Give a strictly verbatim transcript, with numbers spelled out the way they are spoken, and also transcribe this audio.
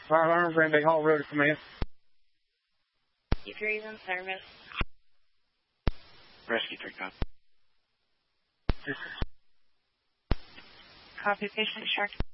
Five Arms, Grand Bay Hall Road, command. E three is in service. Rescue three, copy. Copy, patient Shark.